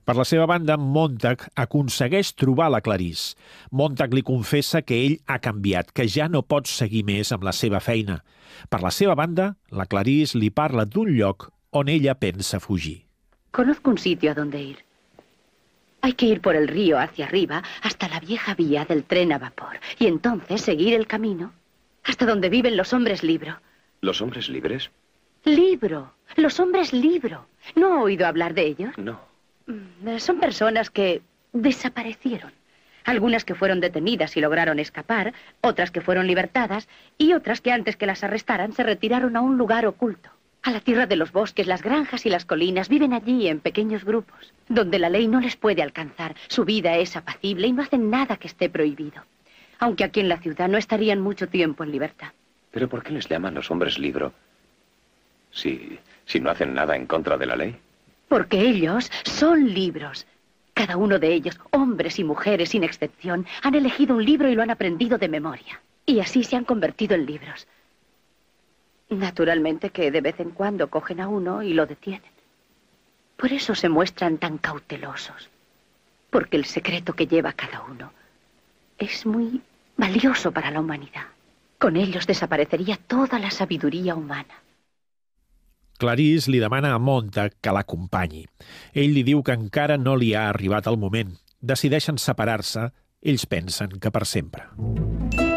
Per la seva banda, Montag aconsegueix trobar la Clarisse. Montag li confessa que ell ha canviat, que ja no pot seguir més amb la seva feina. Per la seva banda, la Clarisse li parla d'un lloc on ella pensa fugir. Conozco un sitio a donde ir. Hay que ir por el río hacia arriba hasta la vieja vía del tren a vapor y entonces seguir el camino hasta donde viven los hombres libro. ¿Los hombres libres? Libro. Los hombres libro. ¿No ha oído hablar de ellos? No. Son personas que desaparecieron. Algunas que fueron detenidas y lograron escapar, otras que fueron libertadas y otras que antes que las arrestaran se retiraron a un lugar oculto. A la tierra de los bosques, las granjas y las colinas viven allí en pequeños grupos, donde la ley no les puede alcanzar. Su vida es apacible y no hacen nada que esté prohibido. Aunque aquí en la ciudad no estarían mucho tiempo en libertad. ¿Pero por qué les llaman los hombres libro? Si no hacen nada en contra de la ley. Porque ellos son libros. Cada uno de ellos, hombres y mujeres sin excepción, han elegido un libro y lo han aprendido de memoria. Y así se han convertido en libros. Naturalmente que de vez en cuando cogen a uno y lo detienen. Por eso se muestran tan cautelosos. Porque el secreto que lleva cada uno es muy valioso para la humanidad. Con ellos desaparecería toda la sabiduría humana. Clarisse li demana a Montag que l'acompanyi. Ell li diu que encara no li ha arribat el moment. Decideixen separar-se. Ells pensen que per sempre.